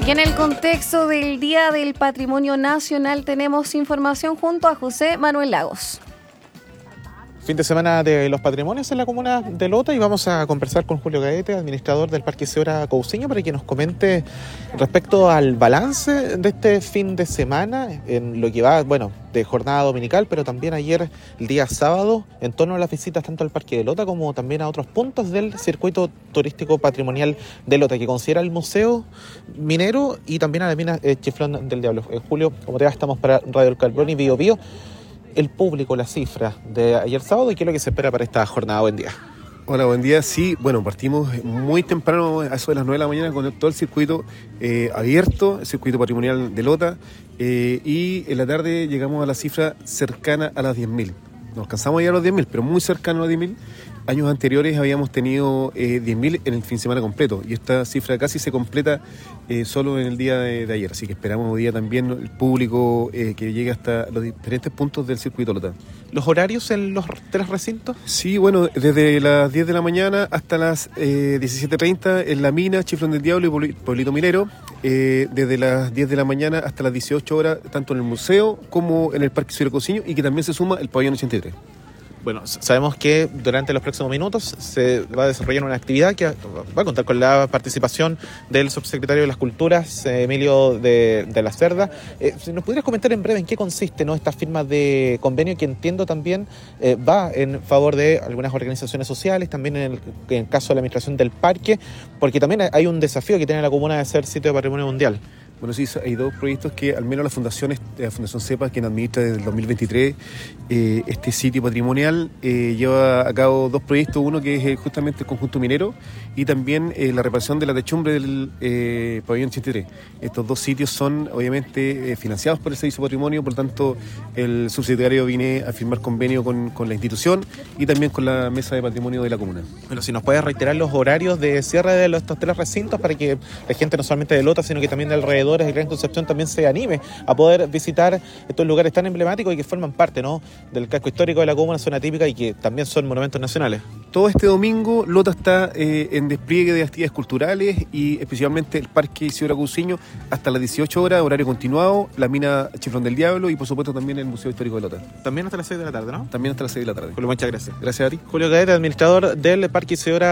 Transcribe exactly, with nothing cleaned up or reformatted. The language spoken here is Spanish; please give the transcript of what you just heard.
Y en el contexto del Día del Patrimonio Nacional tenemos información junto a José Manuel Lagos. Fin de semana de los patrimonios en la comuna de Lota y vamos a conversar con Julio Gaete, administrador del Parque Isidora Cousiño, para que nos comente respecto al balance de este fin de semana en lo que va, bueno, de jornada dominical, pero también ayer, el día sábado, en torno a las visitas tanto al Parque de Lota como también a otros puntos del circuito turístico patrimonial de Lota, que considera el Museo Minero y también a la mina eh, Chiflón del Diablo. Eh, Julio, como te va, estamos para Radio El Carbón y Bio Bio. El público, la cifra de ayer sábado y qué es lo que se espera para esta jornada. Buen día. Hola, buen día. Sí, bueno, partimos muy temprano, a eso de las nueve de la mañana, con todo el circuito eh, abierto, el circuito patrimonial de Lota, eh, y en la tarde llegamos a la cifra cercana a las diez mil. No alcanzamos a llegar a los diez mil, pero muy cercano a los diez mil. Años anteriores habíamos tenido eh, diez mil en el fin de semana completo, y esta cifra casi se completa eh, solo en el día de, de ayer. Así que esperamos hoy día también el público eh, que llegue hasta los diferentes puntos del circuito Lota. ¿Los horarios en los tres recintos? Sí, bueno, desde las diez de la mañana hasta las eh, diecisiete treinta en la mina, Chiflón del Diablo y Pueblito Minero. Eh, desde las diez de la mañana hasta las dieciocho horas, tanto en el museo como en el Parque Isidora Cousiño, y que también se suma el pabellón ochenta y tres. Bueno, sabemos que durante los próximos minutos se va a desarrollar una actividad que va a contar con la participación del subsecretario de las Culturas, Emilio de, de la Cerda. Eh, si nos pudieras comentar en breve en qué consiste, ¿no?, esta firma de convenio, que entiendo también eh, va en favor de algunas organizaciones sociales, también en el, en el caso de la administración del parque, porque también hay un desafío que tiene la comuna de ser sitio de patrimonio mundial. Bueno, sí, hay dos proyectos que al menos la fundación, la Fundación CEPA, quien administra desde el dos mil veintitrés eh, este sitio patrimonial, eh, lleva a cabo dos proyectos, uno que es eh, justamente el conjunto minero y también eh, la reparación de la techumbre del eh, pabellón ochenta y tres. Estos dos sitios son obviamente eh, financiados por el Servicio Patrimonio, por lo tanto el subsecretario viene a firmar convenio con, con la institución y también con la Mesa de Patrimonio de la comuna. Bueno, si nos puedes reiterar los horarios de cierre de los, estos tres recintos para que la gente no solamente de Lota, sino que también de alrededor y Gran Concepción también se anime a poder visitar estos lugares tan emblemáticos y que forman parte, ¿no?, del casco histórico de la comuna, zona típica, y que también son monumentos nacionales. Todo este domingo Lota está eh, en despliegue de actividades culturales y especialmente el Parque Isidora Cousiño hasta las dieciocho horas, horario continuado, la mina Chiflón del Diablo y por supuesto también el Museo Histórico de Lota. También hasta las seis de la tarde, ¿no? También hasta las seis de la tarde. Julio, muchas gracias. Gracias a ti. Julio Gaete, administrador del Parque Isidora